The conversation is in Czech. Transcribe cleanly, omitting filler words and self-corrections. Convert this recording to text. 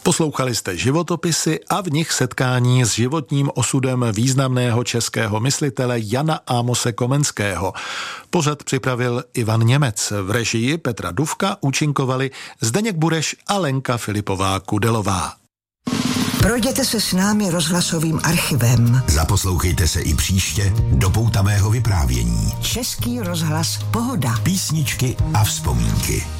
Poslouchali jste životopisy a v nich setkání s životním osudem významného českého myslitele Jana Amose Komenského. Pořad připravil Ivan Němec. V režii Petra Dufka účinkovali Zdeněk Bureš a Lenka Filipová Kudelová. Projděte se s námi rozhlasovým archivem. Zaposlouchejte se i příště do poutavého vyprávění. Český rozhlas Pohoda. Písničky a vzpomínky.